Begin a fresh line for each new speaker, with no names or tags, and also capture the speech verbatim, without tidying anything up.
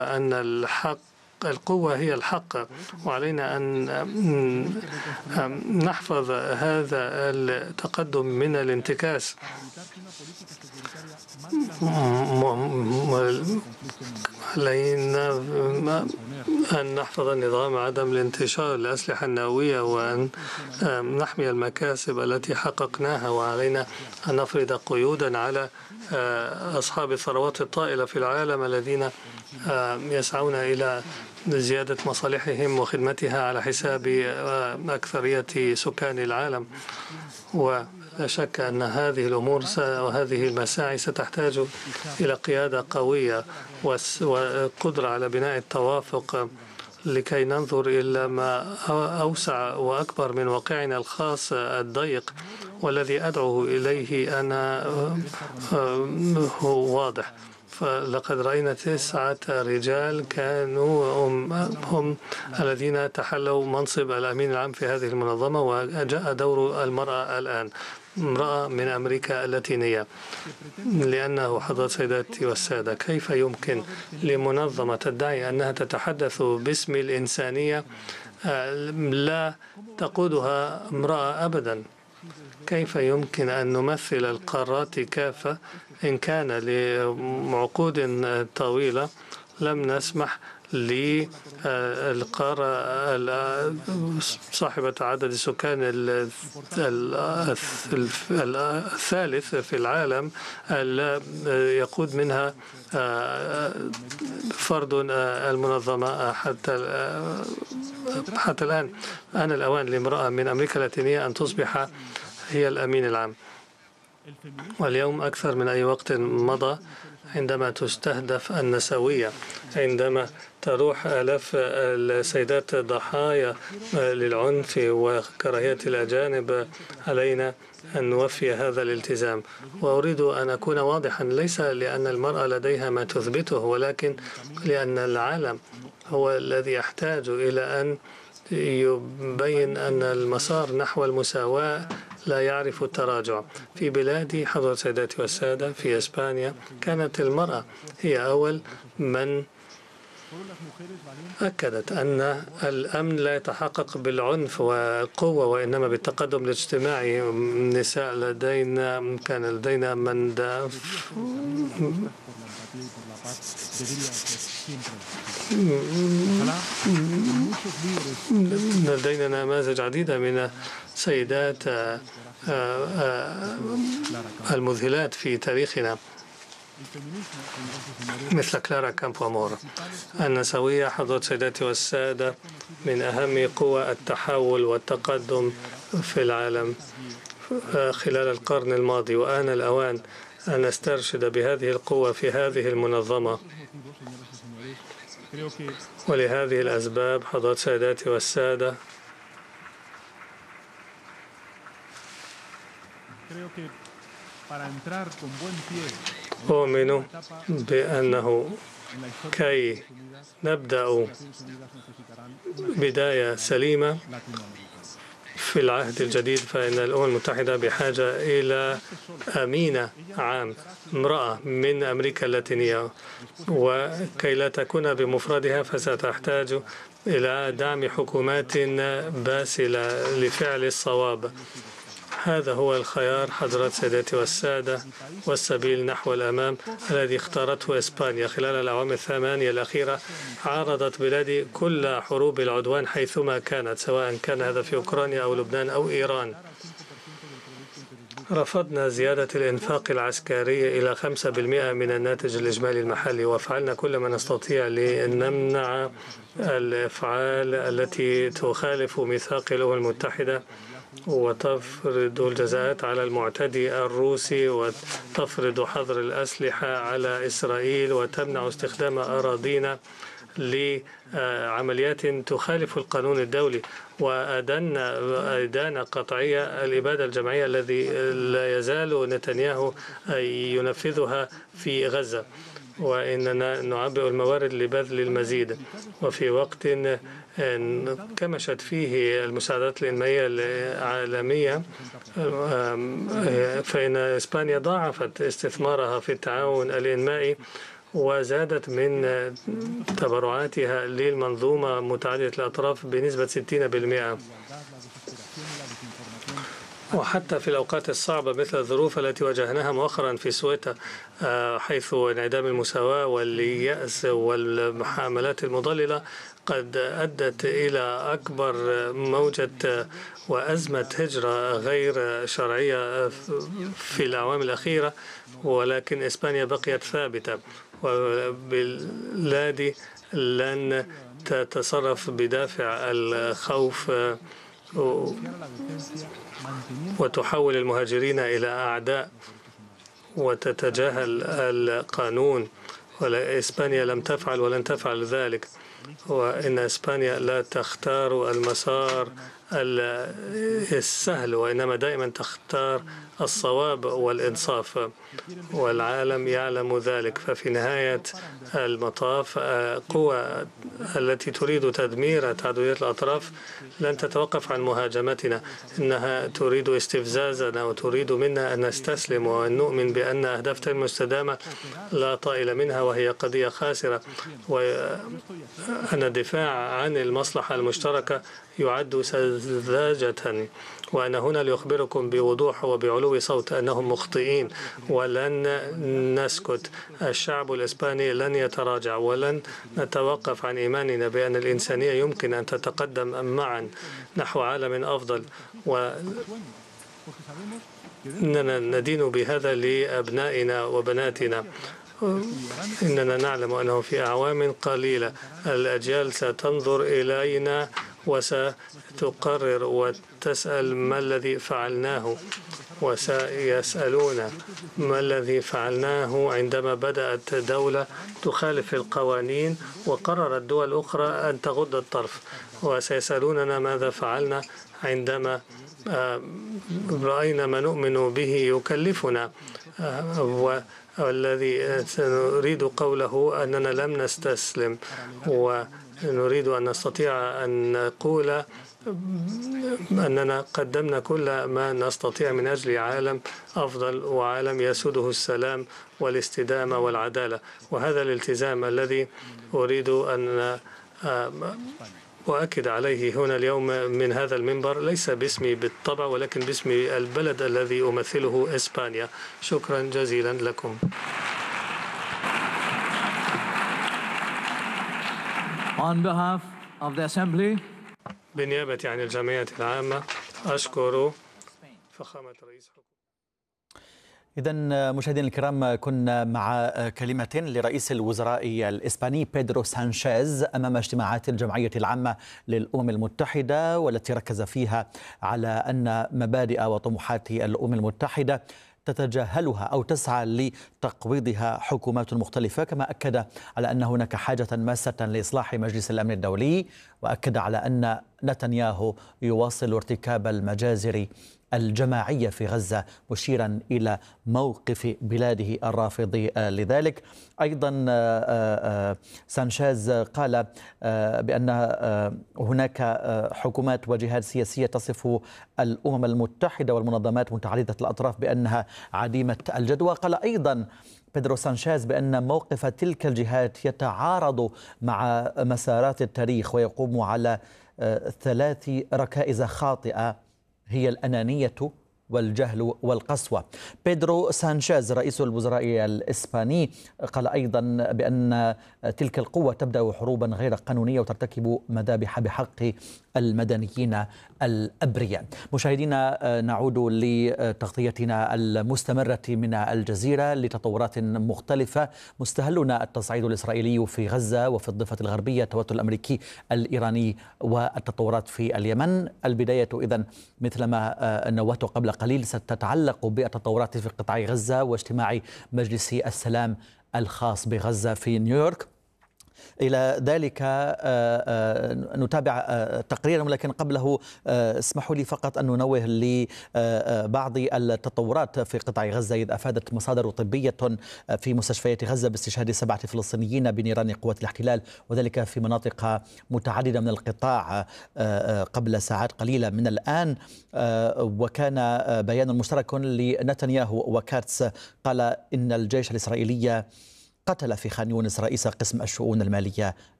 أن الحق القوة هي الحق، وعلينا أن نحفظ هذا التقدم من الانتكاس. علينا أن نحفظ النظام عدم الانتشار الأسلحة النووية وأن نحمي المكاسب التي حققناها، وعلينا أن نفرض قيودا على أصحاب الثروات الطائلة في العالم الذين يسعون إلى زيادة مصالحهم وخدمتها على حساب أكثرية سكان العالم. ولا شك أن هذه الأمور وهذه المساعي ستحتاج إلى قيادة قوية وقدرة على بناء التوافق لكي ننظر إلى ما أوسع وأكبر من واقعنا الخاص الضيق، والذي أدعو إليه أنا هو واضح. فلقد رأينا تسعة رجال كانوا هم, هم الذين تحلوا منصب الأمين العام في هذه المنظمة، وجاء دور المرأة الآن، امرأة من أمريكا اللاتينية. لأنه حضرات سيداتي والسادة، كيف يمكن لمنظمة تدعي أنها تتحدث باسم الإنسانية لا تقودها امرأة أبدا؟ كيف يمكن أن نمثل القارات كافة إن كان لعقود طويلة لم نسمح للقارة صاحبة عدد السكان الثالث في العالم يقود منها فرد المنظمة حتى حتى الآن؟ آن الأوان لامرأة من أمريكا اللاتينية أن تصبح هي الأمين العام. واليوم أكثر من أي وقت مضى عندما تستهدف النسوية، عندما تروح آلاف السيدات ضحايا للعنف وكراهية الأجانب، علينا أن نوفي هذا الالتزام. وأريد أن أكون واضحا، ليس لأن المرأة لديها ما تثبته، ولكن لأن العالم هو الذي يحتاج إلى أن يبين أن المسار نحو المساواة لا يعرف التراجع. في بلادي حضرات سيداتي والسادة في إسبانيا كانت المرأة هي أول من أكدت أن الأمن لا يتحقق بالعنف والقوة وإنما بالتقدم الاجتماعي. النساء لدينا كان لدينا من داف لدينا نماذج عديدة من سيدات المذهلات في تاريخنا مثل كلارا كامبوامور. النسوية حضرات سيداتي والسادة من أهم قوى التحول والتقدم في العالم خلال القرن الماضي، وآن الأوان أن نسترشد بهذه القوة في هذه المنظمة. ولهذه الأسباب حضرات سيداتي والسادة، أؤمن بأنه كي نبدأ بداية سليمة في العهد الجديد فإن الأمم المتحدة بحاجة إلى أمينة عام، امرأة من أمريكا اللاتينية، وكي لا تكون بمفردها فستحتاج إلى دعم حكومات باسلة لفعل الصواب. هذا هو الخيار حضرات سيداتي والسادة والسبيل نحو الأمام الذي اختارته إسبانيا. خلال الأعوام الثمانية الأخيرة عارضت بلادي كل حروب العدوان حيثما كانت، سواء كان هذا في أوكرانيا أو لبنان أو إيران. رفضنا زيادة الإنفاق العسكري إلى خمسة بالمئة من الناتج الإجمالي المحلي، وفعلنا كل ما نستطيع لنمنع الأفعال التي تخالف ميثاق الأمم المتحدة وتفرض الجزاءات على المعتدي الروسي وتفرض حظر الأسلحة على إسرائيل وتمنع استخدام أراضينا لعمليات تخالف القانون الدولي، وأدنا إدانة قطعية الإبادة الجماعية الذي لا يزال نتنياهو ينفذها في غزة، وإننا نعبئ الموارد لبذل المزيد. وفي وقت كمشت فيه المساعدات الإنمائية العالمية فإن إسبانيا ضاعفت استثمارها في التعاون الإنمائي وزادت من تبرعاتها للمنظومة متعددة الأطراف بنسبة ستين بالمئة. وحتى في الأوقات الصعبة مثل الظروف التي واجهناها مؤخرا في سويتا، حيث انعدام المساواة واليأس والحملات المضللة قد أدت إلى أكبر موجة وأزمة هجرة غير شرعية في الأعوام الأخيرة، ولكن إسبانيا بقيت ثابتة، وبلادي لن تتصرف بدافع الخوف وتحول المهاجرين إلى أعداء وتتجاهل القانون. وإسبانيا لم تفعل ولن تفعل ذلك، وإن إسبانيا لا تختار المسار السهل، وإنما دائما تختار الصواب والإنصاف، والعالم يعلم ذلك. ففي نهاية المطاف قوى التي تريد تدمير تعددية الأطراف لن تتوقف عن مهاجمتنا، إنها تريد استفزازنا وتريد منا أن نستسلم وأن نؤمن بأن أهدافنا المستدامة لا طائل منها، وهي قضية خاسرة، وأن الدفاع عن المصلحة المشتركة يعد سذاجة. وأنا هنا لأخبركم بوضوح وبعلو صوت أنهم مخطئين، ولن نسكت. الشعب الإسباني لن يتراجع، ولن نتوقف عن إيماننا بأن الإنسانية يمكن أن تتقدم معا نحو عالم أفضل، وإننا ندين بهذا لأبنائنا وبناتنا. إننا نعلم أنه في أعوام قليلة الأجيال ستنظر إلينا وستقرر وتسأل ما الذي فعلناه، وسيسألون ما الذي فعلناه عندما بدأت دولة تخالف القوانين وقررت دول أخرى أن تغض الطرف، وسيسألوننا ماذا فعلنا عندما رأينا ما نؤمن به يكلفنا. والذي سنريد قوله أننا لم نستسلم، ونريد أن نستطيع أن نقول أننا قدمنا كل ما نستطيع من أجل عالم أفضل وعالم يسوده السلام والاستدامة والعدالة. وهذا الالتزام الذي أريد أن وأكد عليه هنا اليوم من هذا المنبر، ليس باسمي بالطبع ولكن باسم البلد الذي أمثله إسبانيا. شكرا جزيلا لكم.
On behalf of the Assembly,
بالنيابة عن الجمعية العامة أشكر فخامة رئيس حكومة.
إذن مشاهدينا الكرام، كنا مع كلمة لرئيس الوزراء الإسباني بيدرو سانشيز أمام اجتماعات الجمعية العامة للأمم المتحدة، والتي ركز فيها على أن مبادئ وطموحات الأمم المتحدة تتجاهلها أو تسعى لتقويضها حكومات مختلفة، كما أكد على أن هناك حاجة ماسة لإصلاح مجلس الأمن الدولي، وأكد على أن نتنياهو يواصل ارتكاب المجازر الجماعية في غزة، مشيرا إلى موقف بلاده الرافض لذلك. أيضا سانشيز قال بأن هناك حكومات وجهات سياسية تصف الأمم المتحدة والمنظمات متعددة الأطراف بأنها عديمة الجدوى. قال أيضا بيدرو سانشيز بأن موقف تلك الجهات يتعارض مع مسارات التاريخ ويقوم على ثلاث ركائز خاطئة، هي الأنانية والجهل والقسوة. بيدرو سانشيز رئيس الوزراء الإسباني قال أيضا بأن تلك القوة تبدأ حروبا غير قانونية وترتكب مذابح بحق المدنيين الأبرياء. مشاهدينا، نعود لتغطيتنا المستمرة من الجزيرة لتطورات مختلفة. مستهلنا التصعيد الإسرائيلي في غزة وفي الضفة الغربية، التوتر الأمريكي الإيراني والتطورات في اليمن. البداية إذن مثلما نوهت قبل قليل ستتعلق بالتطورات في قطاع غزة واجتماع مجلس السلام الخاص بغزة في نيويورك. إلى ذلك نتابع تقريرا، ولكن قبله اسمحوا لي فقط أن ننوه لبعض التطورات في قطاع غزة، إذ أفادت مصادر طبية في مستشفيات غزة باستشهاد سبعة فلسطينيين بنيران قوات الاحتلال، وذلك في مناطق متعددة من القطاع قبل ساعات قليلة من الآن. وكان بيان مشترك لنتنياهو وكاتس قال إن الجيش الإسرائيلي قتل في خان يونس رئيس قسم الشؤون المالية